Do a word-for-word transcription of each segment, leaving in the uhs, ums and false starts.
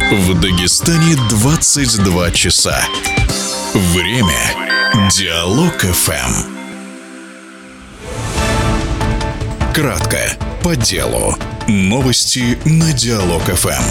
В Дагестане двадцать два часа. Время Диалог эф эм. Кратко, по делу. Новости на Диалог эф эм.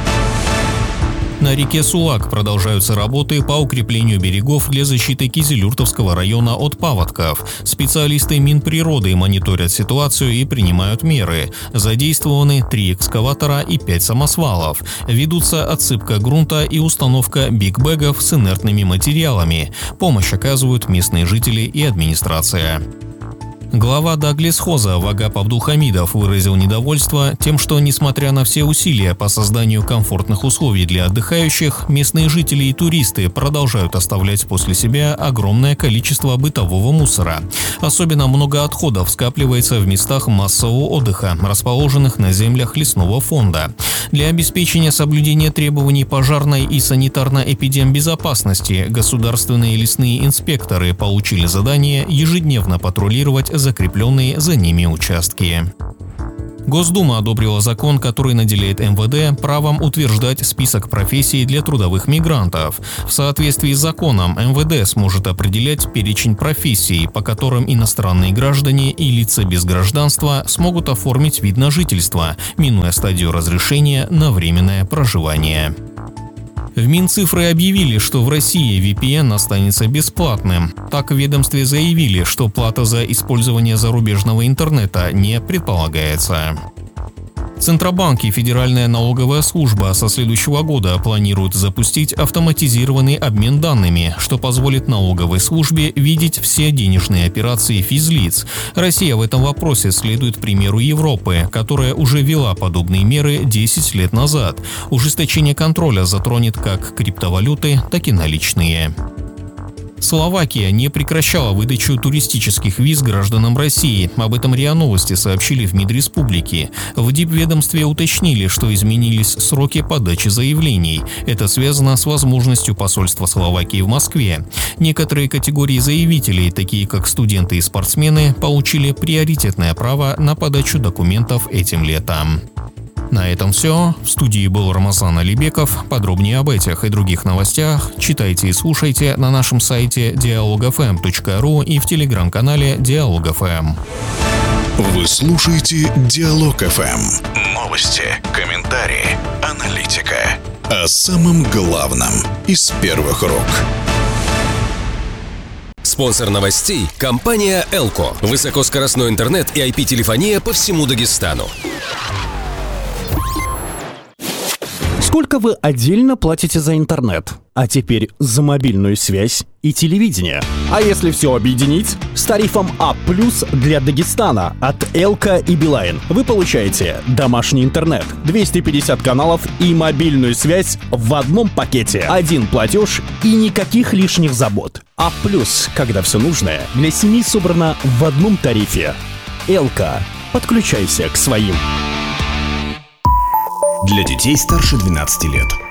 На реке Сулак продолжаются работы по укреплению берегов для защиты Кизилюртовского района от паводков. Специалисты Минприроды мониторят ситуацию и принимают меры. Задействованы три экскаватора и пять самосвалов. Ведутся отсыпка грунта и установка бигбэгов с инертными материалами. Помощь оказывают местные жители и администрация. Глава Даглисхоза Вагап Абдулхамидов выразил недовольство тем, что, несмотря на все усилия по созданию комфортных условий для отдыхающих, местные жители и туристы продолжают оставлять после себя огромное количество бытового мусора. Особенно много отходов скапливается в местах массового отдыха, расположенных на землях лесного фонда. Для обеспечения соблюдения требований пожарной и санитарно-эпидембезопасности государственные лесные инспекторы получили задание ежедневно патрулировать закрепленные за ними участки. Госдума одобрила закон, который наделяет эм вэ дэ правом утверждать список профессий для трудовых мигрантов. В соответствии с законом эм вэ дэ сможет определять перечень профессий, по которым иностранные граждане и лица без гражданства смогут оформить вид на жительство, минуя стадию разрешения на временное проживание. В Минцифры объявили, что в России ви пи эн останется бесплатным. Так в ведомстве заявили, что плата за использование зарубежного интернета не предполагается. Центробанк и Федеральная налоговая служба со следующего года планируют запустить автоматизированный обмен данными, что позволит налоговой службе видеть все денежные операции физлиц. Россия в этом вопросе следует примеру Европы, которая уже ввела подобные меры десять лет назад. Ужесточение контроля затронет как криптовалюты, так и наличные. Словакия не прекращала выдачу туристических виз гражданам России. Об этом РИА Новости сообщили в МИД республики. В дипведомстве уточнили, что изменились сроки подачи заявлений. Это связано с возможностью посольства Словакии в Москве. Некоторые категории заявителей, такие как студенты и спортсмены, получили приоритетное право на подачу документов этим летом. На этом все. В студии был Рамазан Алибеков. Подробнее об этих и других новостях читайте и слушайте на нашем сайте диалог эф эм точка ру и в телеграм-канале Диалог эф эм. Вы слушаете Диалог эф эм. Новости, комментарии, аналитика. О самом главном из первых рук. Спонсор новостей – компания Элко. Высокоскоростной интернет и ай пи-телефония по всему Дагестану. Сколько вы отдельно платите за интернет? А теперь за мобильную связь и телевидение. А если все объединить? С тарифом А плюс для Дагестана от Элка и Билайн вы получаете домашний интернет, двести пятьдесят каналов и мобильную связь в одном пакете. Один платеж и никаких лишних забот. А плюс, когда все нужное для семьи собрано в одном тарифе. Элка. Подключайся к своим. Для детей старше двенадцати лет.